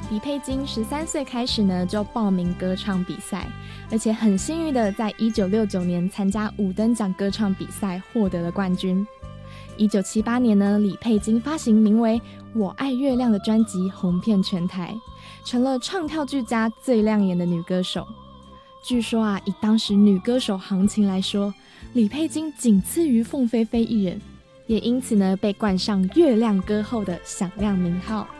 李佩金13岁开始呢就报名歌唱比赛，而且很幸运的在1969年参加五灯奖歌唱比赛获得了冠军。1978年呢，李佩金发行名为《我爱月亮》的专辑红遍全台，成了唱跳俱佳最亮眼的女歌手。据说啊，以当时女歌手行情来说，李佩金仅次于凤飞飞一人，也因此呢被冠上月亮歌后的响亮名号。